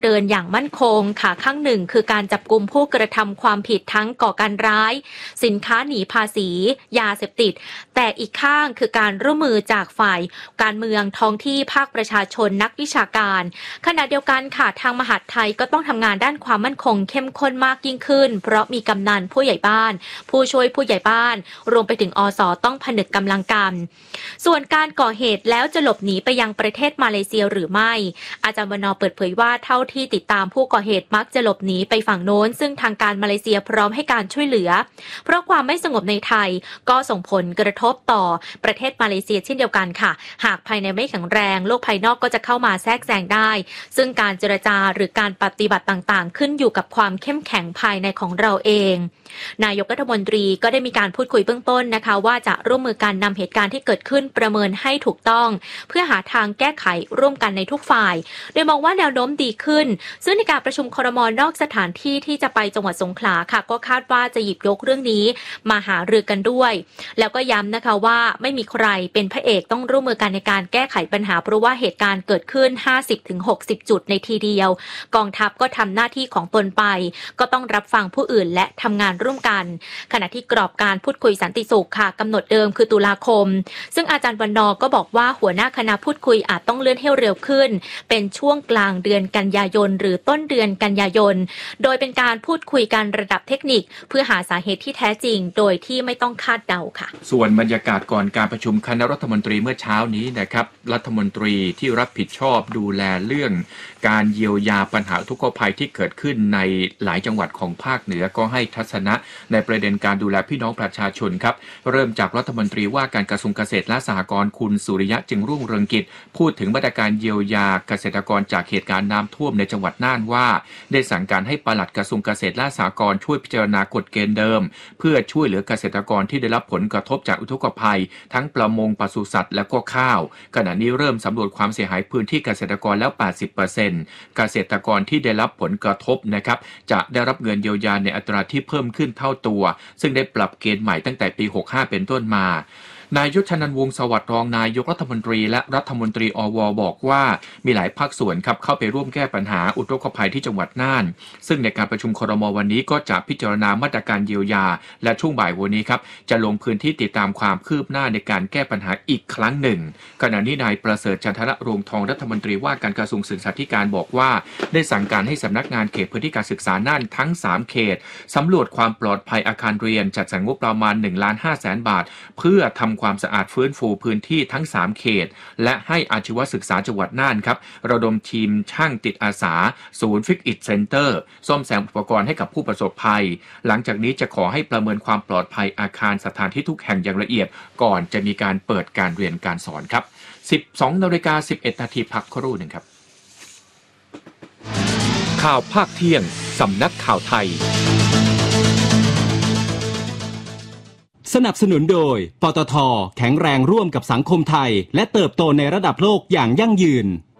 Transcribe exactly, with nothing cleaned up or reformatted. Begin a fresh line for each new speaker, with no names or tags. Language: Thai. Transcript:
เดินอย่างมั่นคงค่ะข้างหนึ่งคือการจับกุมผู้กระทำความผิดทั้งก่อการร้ายสินค้าหนีภาษียาเสพติดแต่อีกข้างคือการร่วมมือจากฝ่ายการเมืองท้องที่ภาคประชาชนนักวิชาการขณะเดียวกันค่ะทางมหาดไทยก็ต้องทำงานด้านความมั่นคงเข้มข้นมากยิ่งขึ้นเพราะมีกำนันผู้ใหญ่บ้านผู้ช่วยผู้ใหญ่บ้านรวมไปถึงอส.ต้องผนึกกำลังกันส่วนการก่อเหตุแล้วจะหลบหนีไปยังประเทศมาเลเซียหรือไม่อาจารย์วนเปิดเผยว่าเท่าที่ติดตามผู้ก่อเหตุมักจะหลบหนีไปฝั่งโน้นซึ่งทางการมาเลเซียพร้อมให้การช่วยเหลือเพราะความไม่สงบในไทยก็ส่งผลกระทบต่อประเทศมาเลเซียเช่นเดียวกันค่ะหากภายในไม่แข็งแรงโลกภายนอกก็จะเข้ามาแทรกแซงได้ซึ่งการเจรจาหรือการปฏิบัติต่างๆขึ้นอยู่กับความเข้มแข็งภายในของเราเองนายกรัฐมนตรีก็ได้มีการพูดคุยเบื้องต้นนะคะว่าจะร่วมมือกันนำเหตุการณ์ที่เกิดขึ้นประเมินให้ถูกต้องเพื่อหาทางแก้ไขร่วมกันในทุกฝ่ายโดยมองว่าแนวโน้มดีขึ้นซึ่งในการประชุมครม.นอกสถานที่ที่จะไปจังหวัดสงขลาค่ะก็คาดว่าจะหยิบยกเรื่องนี้มาหารือกันด้วยแล้วก็ย้ำนะคะว่าไม่มีใครเป็นพระเอกต้องร่วมมือกันในการแก้ไขปัญหาเพราะว่าเหตุการณ์เกิดขึ้น ห้าสิบถึงหกสิบ จุดในทีเดียวกองทัพก็ทำหน้าที่ของตนไปก็ต้องรับฟังผู้อื่นและทำงานร่วมกันขณะที่กรอบการพูดคุยสันติสุขค่ะกำหนดเดิมคือตุลาคมซึ่งอาจารย์วันนอก็บอกว่าหัวหน้าคณะพูดคุยอาจต้องเลื่อนให้เร็วขึ้นเป็นช่วงกลางเดือนกันยายนหรือต้นเดือนกันยายนโดยเป็นการพูดคุยกันระดับเทคนิคเพื่อหาสาเหตุที่แท้จริงโดยที่ไม่ต้องคาดเดาค่ะ
ส่วนบรรยากาศก่อนการประชุมคณะรัฐมนตรีเมื่อเช้านี้นะครับรัฐมนตรีที่รับผิดชอบดูแลเรื่องการเยียวยาปัญหาอุทกภัยที่เกิดขึ้นในหลายจังหวัดของภาคเหนือก็ให้ทัศนะในประเด็นการดูแลพี่น้องประชาชนครับเริ่มจากรัฐมนตรีว่าการกระทรวงเกษตรและสหกรณ์คุณสุริยะจึงรุ่งเรืองกิจพูดถึงมาตรการเยียวยาเกษตรกรจากเหตุการณ์น้ำท่วมในจังหวัดน่านว่าได้สั่งการให้ปลัดกระทรวงเกษตรและสหกรณ์ช่วยพิจารณากฎเกณฑ์เดิมเพื่อช่วยเหลือเกษตรกรที่ได้รับผลกระทบจากอุทกภัยทั้งประมงปศุสัตว์และก็ข้าวขณะนี้เริ่มสำรวจความเสียหายพื้นที่เกษตรกรแล้ว แปดสิบเปอร์เซ็นต์ เกษตรกรที่ได้รับผลกระทบนะครับจะได้รับเงินเยียวยาในอัตราที่เพิ่มขึ้นเท่าตัวซึ่งได้ปรับเกณฑ์ใหม่ตั้งแต่ปีหกสิบห้าเป็นต้นมานายยศชนันท์วงศ์สวัสดิ์รองนายกรัฐมนตรีและรัฐมนตรีอวบอกว่ามีหลายภาคส่วนครับเข้าไปร่วมแก้ปัญหาอุทกภัยที่จังหวัดน่านซึ่งในการประชุมครม.วันนี้ก็จะพิจารณามาตรการเยียวยาและช่วงบ่ายวันนี้ครับจะลงพื้นที่ติดตามความคืบหน้าในการแก้ปัญหาอีกครั้งหนึ่งขณะนี้นายประเสริฐจันทรโรงทองรัฐมนตรีว่าการกระทรวงศึกษาธิการบอกว่าได้สั่งการให้สำนักงานเขตพื้นที่การศึกษาน่านทั้งสามเขตสำรวจความปลอดภัยอาคารเรียนจัดสรรงบประมาณ หนึ่งล้านห้าแสน บาทเพื่อทำความสะอาดฟื้นฟูพื้นที่ทั้งสามเขตและให้อาชีวศึกษาจังหวัดน่านครับระดมทีมช่างติดอาสาศูนย์ฟิกอิทเซ็นเตอร์ซ่อมแซมอุปกรณ์ให้กับผู้ประสบภัยหลังจากนี้จะขอให้ประเมินความปลอดภัยอาคารสถานที่ทุกแห่งอย่างละเอียดก่อนจะมีการเปิดการเรียนการสอนครับ สิบสองนาฬิกาสิบเอ็ดนาทีพักครู่หนึ่งครับข่าวภาคเที่ยงสำนักข่าวไทย
สนับสนุนโดยปตท.แข็งแรงร่วมกับสังคมไทยและเติบโตในระดับโลกอย่างยั่งยืน